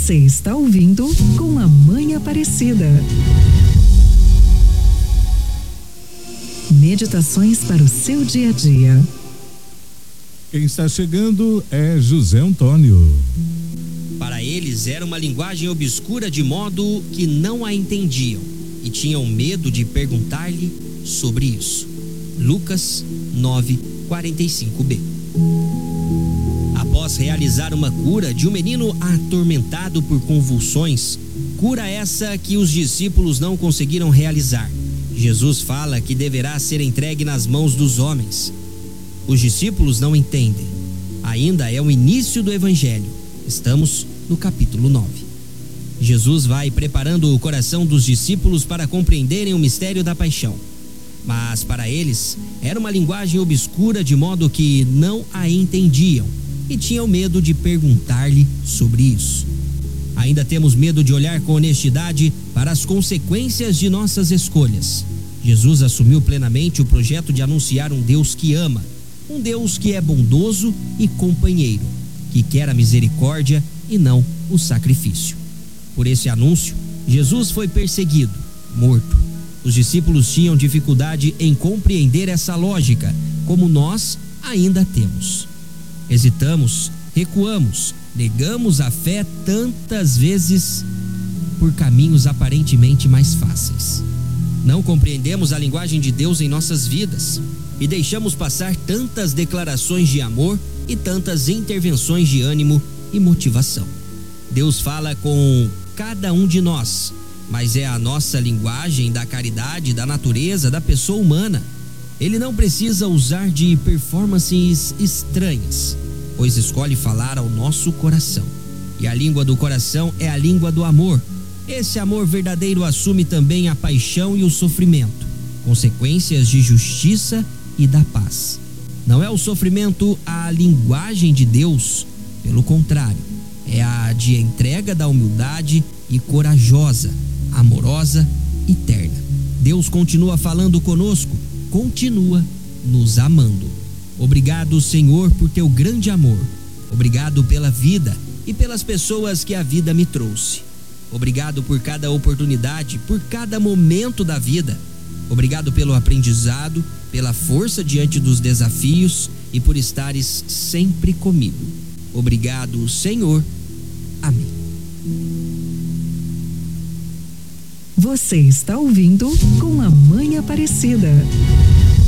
Você está ouvindo Com a Mãe Aparecida. Meditações para o seu dia a dia. Quem está chegando é José Antônio. Para eles era uma linguagem obscura de modo que não a entendiam e tinham medo de perguntar-lhe sobre isso. Lucas 9:45b. Após realizar uma cura de um menino atormentado por convulsões, cura essa que os discípulos não conseguiram realizar, Jesus fala que deverá ser entregue nas mãos dos homens. Os discípulos não entendem. Ainda é o início do evangelho. Estamos no capítulo 9. Jesus vai preparando o coração dos discípulos para compreenderem o mistério da paixão. Mas para eles era uma linguagem obscura de modo que não a entendiam e tinham medo de perguntar-lhe sobre isso. Ainda temos medo de olhar com honestidade para as consequências de nossas escolhas. Jesus assumiu plenamente o projeto de anunciar um Deus que ama, um Deus que é bondoso e companheiro, que quer a misericórdia e não o sacrifício. Por esse anúncio, Jesus foi perseguido, morto. Os discípulos tinham dificuldade em compreender essa lógica, como nós ainda temos. Hesitamos, recuamos, negamos a fé tantas vezes por caminhos aparentemente mais fáceis. Não compreendemos a linguagem de Deus em nossas vidas e deixamos passar tantas declarações de amor e tantas intervenções de ânimo e motivação. Deus fala com cada um de nós, mas é a nossa linguagem da caridade, da natureza, da pessoa humana. Ele não precisa usar de performances estranhas, pois escolhe falar ao nosso coração. E a língua do coração é a língua do amor. Esse amor verdadeiro assume também a paixão e o sofrimento, consequências de justiça e da paz. Não é o sofrimento a linguagem de Deus, pelo contrário, é a de entrega da humildade e corajosa, amorosa e terna. Deus continua falando conosco, continua nos amando. Obrigado, Senhor, por teu grande amor. Obrigado pela vida e pelas pessoas que a vida me trouxe. Obrigado por cada oportunidade, por cada momento da vida. Obrigado pelo aprendizado, pela força diante dos desafios e por estares sempre comigo. Obrigado, Senhor. Amém. Você está ouvindo Com a Mãe Aparecida.